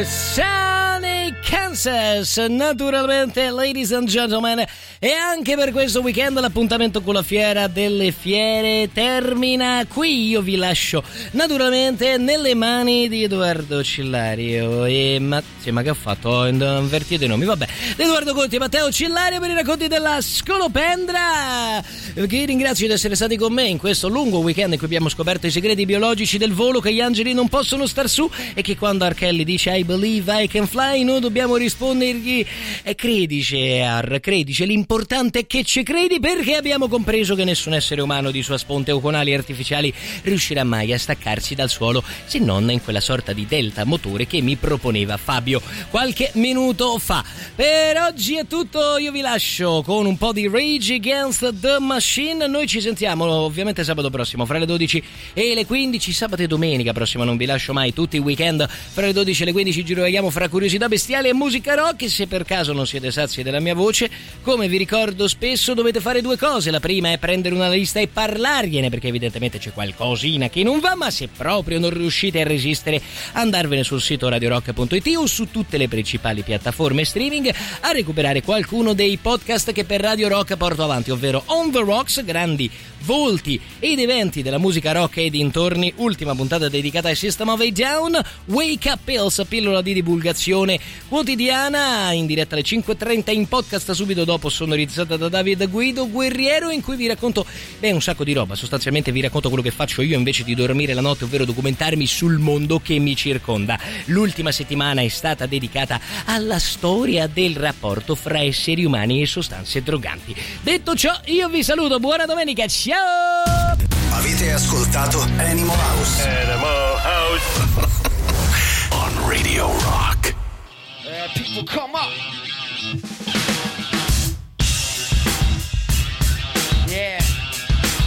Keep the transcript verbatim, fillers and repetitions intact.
Sunny Kansas, naturalmente, ladies and gentlemen, e anche per questo weekend l'appuntamento con la Fiera delle Fiere termina qui. Io vi lascio naturalmente nelle mani di Edoardo Cillario e ma, sì, ma che ho fatto? Ho invertito i nomi, vabbè. Edoardo Conti e Matteo Cillario per i racconti della Scolopendra, che ringrazio di essere stati con me in questo lungo weekend in cui abbiamo scoperto i segreti biologici del volo, che gli angeli non possono star su e che quando R. Kelly dice I believe I can fly noi dobbiamo rispondergli eh, credici Ar, credici, l'importante è che ci credi, perché abbiamo compreso che nessun essere umano di sua sponte o con ali artificiali riuscirà mai a staccarsi dal suolo, se non in quella sorta di delta motore che mi proponeva Fabio qualche minuto fa. Per oggi è tutto, io vi lascio con un po' di Rage Against the Machine. Noi ci sentiamo ovviamente sabato prossimo fra le dodici e le quindici, sabato e domenica prossima non vi lascio mai, tutti i weekend fra le dodici e le quindici girovaghiamo fra curiosità bestiali e musica rock. E se per caso non siete sazi della mia voce, come vi ricordo spesso, dovete fare due cose. La prima è prendere una lista e parlargliene, perché evidentemente c'è qualcosina che non va, ma se proprio non riuscite a resistere, andarvene sul sito radio rock punto it o su tutte le principali piattaforme streaming a recuperare qualcuno dei podcast che per Radio Rock porto avanti, ovvero On The Rocks, grandi volti ed eventi della musica rock e dintorni, ultima puntata dedicata ai System of a Down, Wake Up Pills, pillola di divulgazione quotidiana in diretta alle cinque e trenta, in podcast subito dopo, sonorizzata da David Guido Guerriero, in cui vi racconto beh un sacco di roba. Sostanzialmente vi racconto quello che faccio io invece di dormire la notte, ovvero documentarmi sul mondo che mi circonda. L'ultima settimana è stata dedicata alla storia del rapporto fra esseri umani e sostanze droganti. Detto ciò, io vi saluto, buona domenica, ciao! Avete ascoltato Animal House? Animal House on Radio Rock. Uh, people come up.